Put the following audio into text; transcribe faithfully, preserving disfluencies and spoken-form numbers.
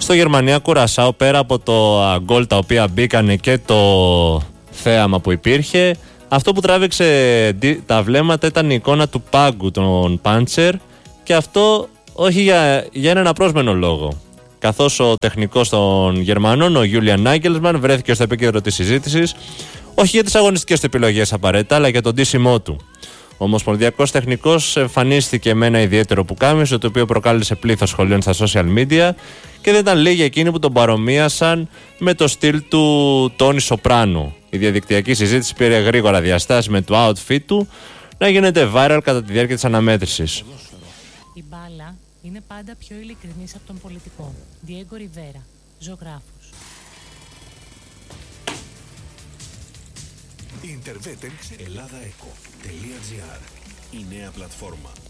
Στο Γερμανία Κουρασάο, πέρα από το γκολ τα οποία μπήκανε και το θέαμα που υπήρχε, αυτό που τράβηξε τα βλέμματα ήταν η εικόνα του πάγκου των Πάντσερ, και αυτό όχι για, για έναν απρόσμενο λόγο. Καθώς ο τεχνικός των Γερμανών, ο Γιούλιαν Νάγκελσμαν, βρέθηκε στο επίκεντρο της συζήτησης, όχι για τις αγωνιστικές του επιλογές απαραίτητα, αλλά για τον ντύσιμό του. Ο ομοσπονδιακός τεχνικός εμφανίστηκε με ένα ιδιαίτερο πουκάμισο, το οποίο προκάλεσε πλήθος σχολείων στα social media, και δεν ήταν λίγοι εκείνοι που τον παρομοίασαν με το στυλ του Τόνι Σοπράνο. Η διαδικτυακή συζήτηση πήρε γρήγορα διαστάσεις, με το outfit του να γίνεται viral κατά τη διάρκεια της αναμέτρησης. Η μπάλα είναι πάντα πιο ειλικρινής από τον πολιτικό. Διέγκο Ριβέρα, ζωγράφος. Ιντερβέτεξ Ελλάδα Εκο τελεία τζι άρ, η νέα πλατφόρμα.